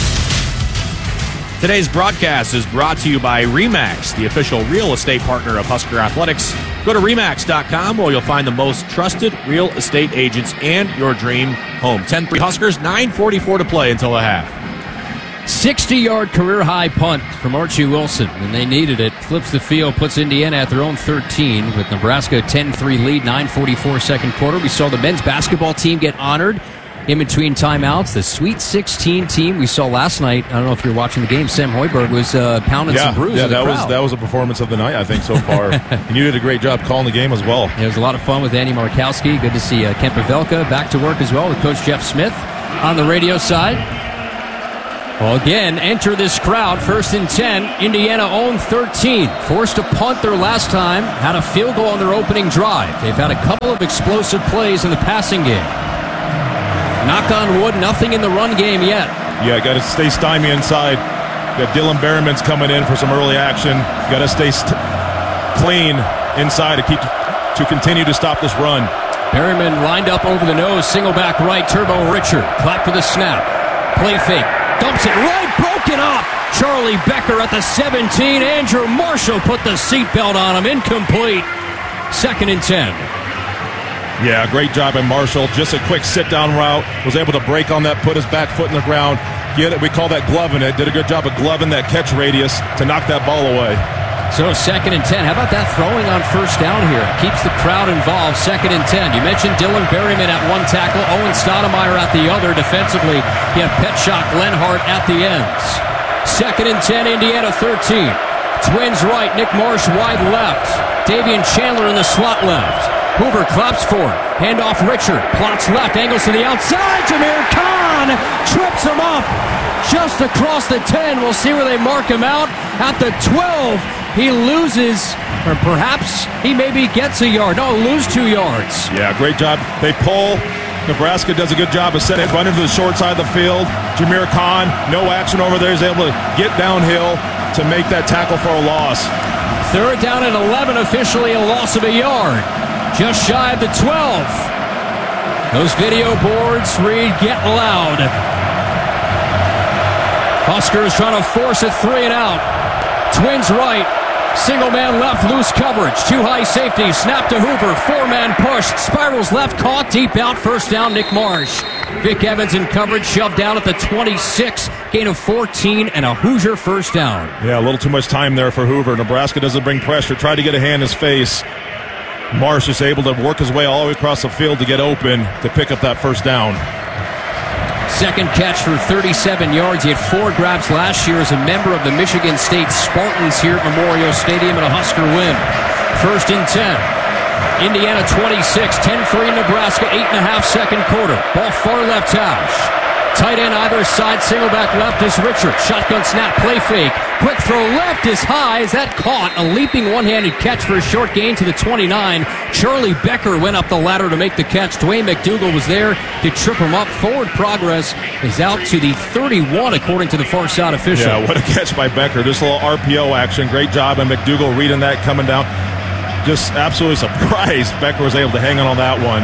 Today's broadcast is brought to you by RE/MAX, the official real estate partner of Husker Athletics. Go to remax dot com where you'll find the most trusted real estate agents and your dream home. ten three Huskers, nine forty-four to play until the half. sixty-yard career-high punt from Archie Wilson, and they needed it. Flips the field, puts Indiana at their own thirteen with Nebraska ten three lead, nine forty-four second quarter. We saw the men's basketball team get honored in between timeouts. The Sweet sixteen team we saw last night, I don't know if you're watching the game, Sam Hoiberg was uh, pounding yeah, some brews yeah, in the that crowd. was that was a performance of the night, I think, so far. And you did a great job calling the game as well. It was a lot of fun with Andy Markowski. Good to see uh, Kent Pavelka back to work as well with Coach Jeff Smith on the radio side. Well, again, enter this crowd. First and ten. Indiana owned thirteen. Forced to punt their last time. Had a field goal on their opening drive. They've had a couple of explosive plays in the passing game. Knock on wood, nothing in the run game yet. Yeah, got to stay stymied inside. Got Dylan Berryman's coming in for some early action. Got to stay st- clean inside to keep to continue to stop this run. Berryman lined up over the nose, single back right, Turbo Richard. Clap for the snap. Play fake. Dumps it right, broken up. Charlie Becker at the seventeen. Andrew Marshall put the seatbelt on him. Incomplete. Second and ten. Yeah, great job by Marshall. Just a quick sit-down route. Was able to break on that, put his back foot in the ground. Get it. We call that gloving it. Did a good job of gloving that catch radius to knock that ball away. So second and ten. How about that throwing on first down here? Keeps the crowd involved. Second and ten. You mentioned Dylan Berryman at one tackle. Owen Stoudemire at the other. Defensively, you have Petchak Lenhart at the ends. Second and ten. Indiana thirteen. Twins right. Nick Marsh wide left. Davian Chandler in the slot left. Hoover claps for it. Handoff Richard. Plots left. Angles to the outside. Jameer Khan trips him up just across the ten. We'll see where they mark him out. At the twelve, he loses, or perhaps he maybe gets a yard. No, lose two yards. Yeah, great job. They pull. Nebraska does a good job of setting, running to the short side of the field. Jameer Khan, no action over there. He's able to get downhill to make that tackle for a loss. Third down and eleven, officially a loss of a yard. Just shy of the twelve. Those video boards read, get loud. Huskers trying to force a three and out. Twins right. Single man left, loose coverage. Two high safety. Snap to Hoover. Four man push. Spirals left, caught deep out. First down, Nick Marsh. Vic Evans in coverage, shoved down at the twenty-six. Gain of fourteen and a Hoosier first down. Yeah, a little too much time there for Hoover. Nebraska doesn't bring pressure. Tried to get a hand in his face. Marsh is able to work his way all the way across the field to get open to pick up that first down. Second catch for thirty-seven yards. He had four grabs last year as a member of the Michigan State Spartans here at Memorial Stadium in a Husker win. First and ten. Indiana twenty-six, ten three Nebraska, eight and a half second quarter. Ball far left hash. Tight end either side, single back left is Richard. Shotgun snap, play fake. Quick throw left is high. Is that caught? A leaping one-handed catch for a short gain to the twenty-nine. Charlie Becker went up the ladder to make the catch. Dwayne McDougal was there to trip him up. Forward progress is out to the thirty-one, according to the far side official. Yeah, what a catch by Becker. Just a little R P O action. Great job, and McDougal reading that coming down. Just absolutely surprised Becker was able to hang on on that one.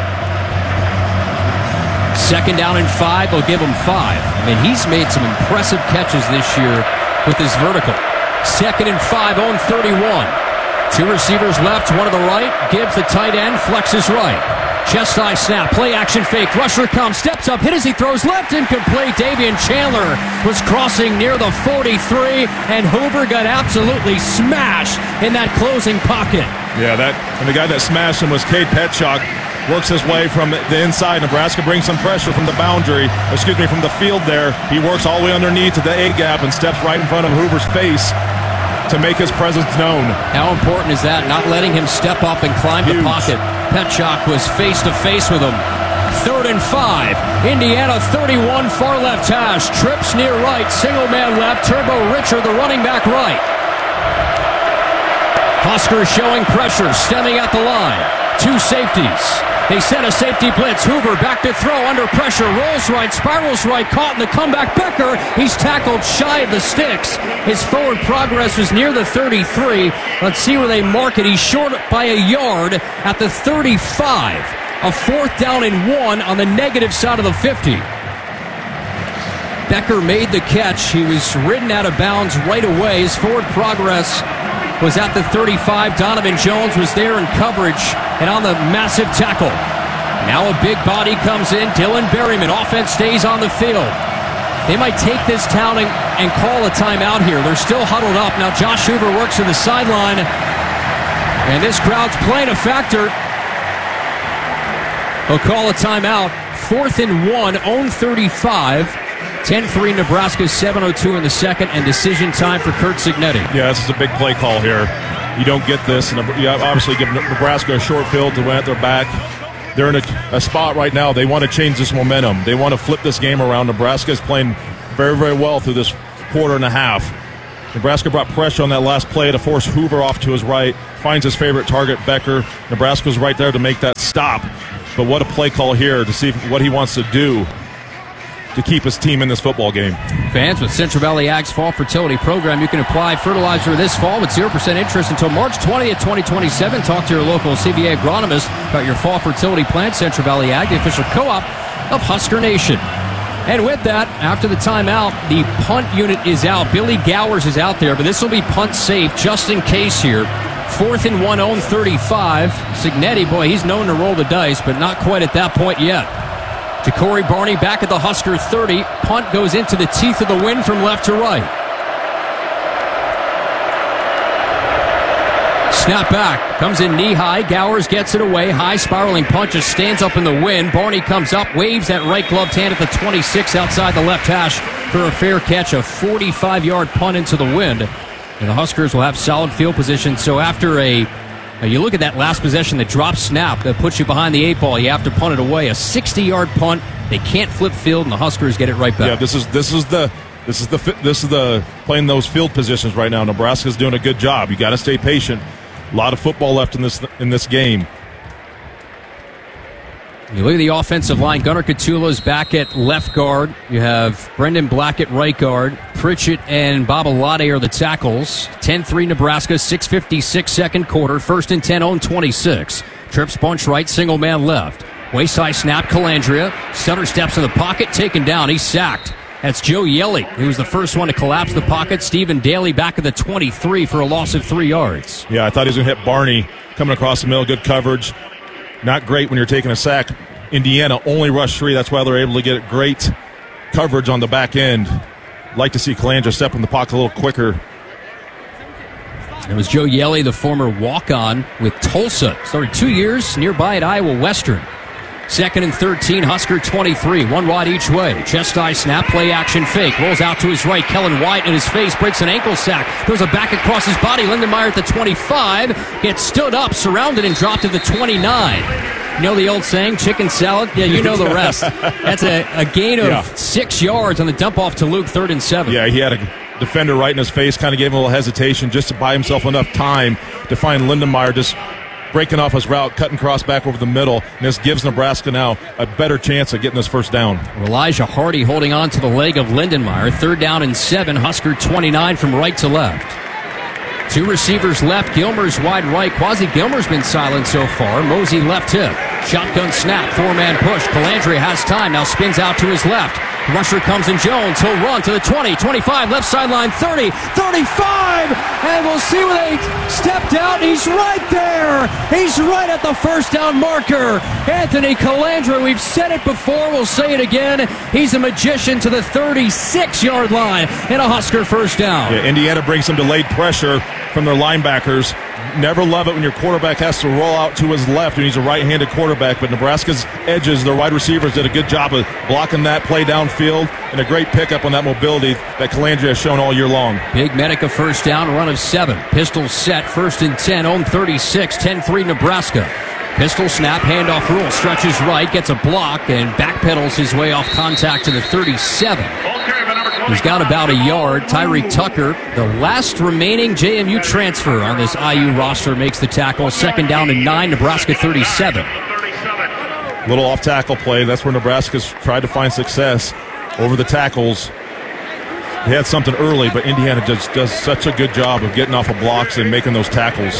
Second down and five, they'll give him five. I mean, he's made some impressive catches this year with his vertical. Second and five, on thirty-one. Two receivers left, one to the right. Gibbs, the tight end, flexes right. Chest high snap, play action fake. Rusher comes, steps up, hit as he throws left, incomplete. Davian Chandler was crossing near the forty-three, and Hoover got absolutely smashed in that closing pocket. Yeah, that and the guy that smashed him was Cade Petchak. Works his way from the inside. Nebraska brings some pressure from the boundary, excuse me, from the field there. He works all the way underneath to the A-gap and steps right in front of Hoover's face to make his presence known. How important is that? Not letting him step up and climb Huge. the pocket. Petchak was face-to-face with him. Third and five. Indiana thirty-one, far left hash. Trips near right, single man left. Turbo Richard, the running back right. Huskers showing pressure, stemming at the line. Two safeties. They set a safety blitz. Hoover back to throw under pressure. Rolls right, spirals right, caught in the comeback. Becker, he's tackled shy of the sticks. His forward progress was near the thirty-three. Let's see where they mark it. He's short by a yard at the thirty-five. A fourth down and one on the negative side of the fifty. Becker made the catch. He was ridden out of bounds right away. His forward progress was at the thirty-five. Donovan Jones was there in coverage and on the massive tackle. Now a big body comes in. Dylan Berryman. Offense stays on the field. They might take this down and, and call a timeout here. They're still huddled up. Now Josh Hoover works to the sideline, and this crowd's playing a factor. They'll call a timeout. Fourth and one, own thirty-five. ten three Nebraska, seven oh two in the second, and decision time for Curt Cignetti. Yeah, this is a big play call here. You don't get this. And you obviously give Nebraska a short field to win at their back. They're in a, a spot right now. They want to change this momentum. They want to flip this game around. Nebraska is playing very, very well through this quarter and a half. Nebraska brought pressure on that last play to force Hoover off to his right. Finds his favorite target, Becker. Nebraska's right there to make that stop. But what a play call here to see what he wants to do to keep his team in this football game. Fans, with Central Valley Ag's Fall Fertility Program, you can apply fertilizer this fall with zero percent interest until March twentieth, twenty twenty-seven. Talk to your local C V A agronomist about your fall fertility plan. Central Valley Ag, the official co-op of Husker Nation. And with that, after the timeout, the punt unit is out. Billy Gowers is out there, but this will be punt safe just in case here. Fourth and one, own thirty-five. Cignetti, boy, he's known to roll the dice, but not quite at that point yet. Ja'Cory Barney back at the Husker thirty. Punt goes into the teeth of the wind from left to right. Snap back. Comes in knee high. Gowers gets it away. High spiraling punt just stands up in the wind. Barney comes up, waves that right gloved hand at the twenty-six outside the left hash for a fair catch. A forty-five-yard punt into the wind. And the Huskers will have solid field position. So after a You look at that last possession, the drop snap that puts you behind the eight ball. You have to punt it away. A sixty-yard punt. They can't flip field, and the Huskers get it right back. Yeah, this is this is the this is the this is the playing those field positions right now. Nebraska's doing a good job. You got to stay patient. A lot of football left in this in this game. You look at the offensive line. Gunnar Catula's back at left guard. You have Brendan Black at right guard. Pritchett and Babalade are the tackles. ten three Nebraska, six fifty-six second quarter. First and ten on twenty-six. Trips bunch right, single man left. Waist high snap, Calandria. Sutter steps in the pocket, taken down. He's sacked. That's Joe Yelly, who was the first one to collapse the pocket. Stephen Daly back at the twenty-three for a loss of three yards. Yeah, I thought he was going to hit Barney coming across the middle. Good coverage. Not great when you're taking a sack. Indiana only rushed three. That's why they're able to get great coverage on the back end. Like to see Calandra step in the pocket a little quicker. It was Joe Yelly, the former walk-on with Tulsa. Started two years nearby at Iowa Western. Second and thirteen, Husker twenty-three. One wide each way. Chest high snap, play action fake. Rolls out to his right. Kellen White in his face. Breaks an ankle sack. Throws a back across his body. Lindenmeyer at the twenty-five. Gets stood up, surrounded, and dropped to the twenty-nine. You know the old saying, chicken salad? Yeah, you know the rest. That's a, a gain of yeah. six yards on the dump off to Luke, third and seven. Yeah, he had a defender right in his face. Kind of gave him a little hesitation just to buy himself enough time to find Lindenmeyer just breaking off his route, cutting cross back over the middle, and this gives Nebraska now a better chance of getting this first down. Elijah Hardy holding on to the leg of Lindenmeyer. Third down and seven, Husker twenty-nine from right to left. Two receivers left, Gilmer's wide right. Quasi Gilmer's been silent so far. Mosey left hip. Shotgun snap, four-man push. Calandria has time, now spins out to his left. Rusher comes in Jones. He'll run to the twenty, twenty-five, left sideline, thirty, thirty-five, and we'll see where they stepped out. He's right there. He's right at the first down marker. Anthony Calandria, we've said it before, we'll say it again. He's a magician to the thirty-six-yard line and a Husker first down. Yeah, Indiana brings some delayed pressure from their linebackers. Never love it when your quarterback has to roll out to his left when he's a right-handed quarterback, but Nebraska's edges, their wide receivers, did a good job of blocking that play downfield and a great pickup on that mobility that Calandria has shown all year long. Big Medica first down, run of seven. Pistol set, first and ten, on thirty-six, ten three Nebraska. Pistol snap, handoff rule, stretches right, gets a block, and backpedals his way off contact to the thirty-seven. He's got about a yard. Tyreek Tucker, the last remaining J M U transfer on this I U roster, makes the tackle. Second down and nine, Nebraska thirty-seven. Little off-tackle play. That's where Nebraska's tried to find success over the tackles. They had something early, but Indiana just does such a good job of getting off of blocks and making those tackles.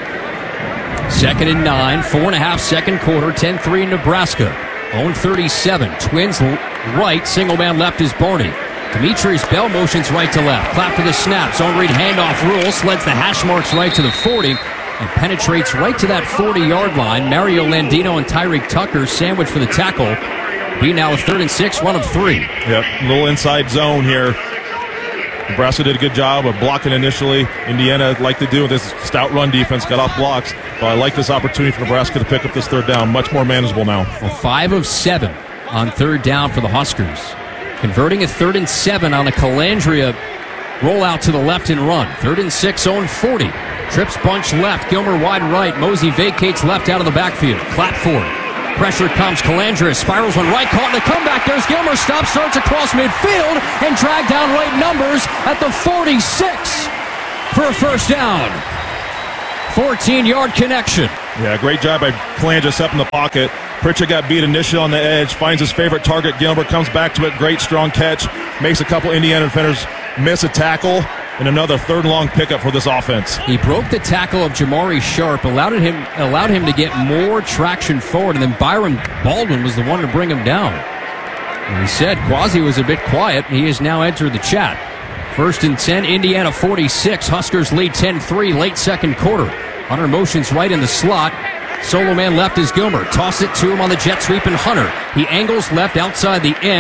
Second and nine, four and a half second quarter, ten three Nebraska. On thirty-seven, Twins right, single man left is Barney. Demetrius Bell motions right to left. Clap for the snap. Zone read handoff rule. Sleds the hash marks right to the forty and penetrates right to that forty-yard line. Mario Landino and Tyreek Tucker sandwich for the tackle. Be now a third and six, one of three. Yep, a little inside zone here. Nebraska did a good job of blocking initially. Indiana, like to do with this stout run defense, got off blocks. But I like this opportunity for Nebraska to pick up this third down. Much more manageable now. Well, five of seven on third down for the Huskers. Converting a third and seven on a Calandria rollout to the left and run. Third and six, zone forty. Trips bunch left, Gilmer wide right. Mosey vacates left out of the backfield. Clap forward. Pressure comes, Calandria spirals one right, caught in the comeback. There's Gilmer, stop, starts across midfield, and dragged down right numbers at the forty-six for a first down. fourteen-yard connection. Yeah, great job by Calandria up in the pocket. Pritchett got beat initially on the edge, finds his favorite target, Gilmer, comes back to it, great strong catch, makes a couple Indiana defenders miss a tackle, and another third long pickup for this offense. He broke the tackle of Jamari Sharp, allowed him allowed him to get more traction forward, and then Byron Baldwin was the one to bring him down. And he said Quasi was a bit quiet. He has now entered the chat. First and ten, Indiana forty-six. Huskers lead ten three, late second quarter. Hunter motions right in the slot. Solo man left is Gilmer. Toss it to him on the jet sweep, and Hunter. He angles left outside the end.